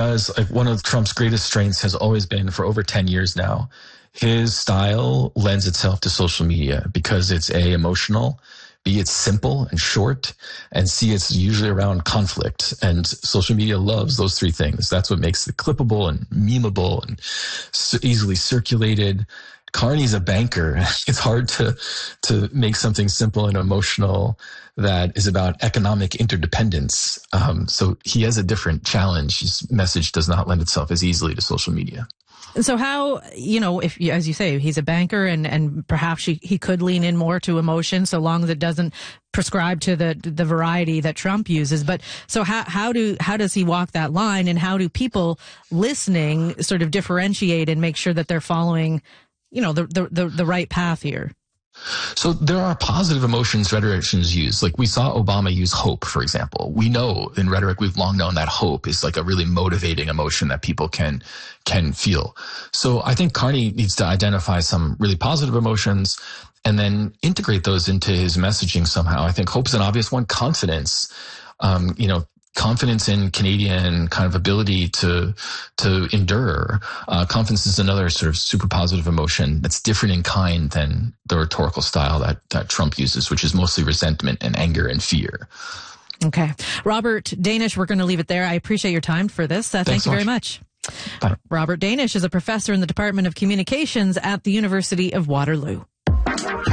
because like one of Trump's greatest strengths has always been, for over 10 years now, his style lends itself to social media because it's A, emotional, B, it's simple and short, and C, it's usually around conflict. And social media loves those three things. That's what makes it clippable and memeable and easily circulated. Carney's a banker. It's hard to make something simple and emotional that is about economic interdependence. So he has a different challenge. His message does not lend itself as easily to social media. So how, if, as you say, he's a banker and perhaps he could lean in more to emotion so long as it doesn't prescribe to the variety that Trump uses. But so how does he walk that line, and how do people listening sort of differentiate and make sure that they're following, the right path here? So there are positive emotions rhetoricians use. Like we saw Obama use hope, for example. We know in rhetoric, we've long known that hope is like a really motivating emotion that people can feel. So I think Carney needs to identify some really positive emotions and then integrate those into his messaging somehow. I think hope's an obvious one. Confidence, confidence in Canadian kind of ability to endure. Confidence is another sort of super positive emotion that's different in kind than the rhetorical style that Trump uses, which is mostly resentment and anger and fear. Okay. Robert Danish, we're going to leave it there. I appreciate your time for this. Thank you very much. Bye. Robert Danish is a professor in the Department of Communications at the University of Waterloo.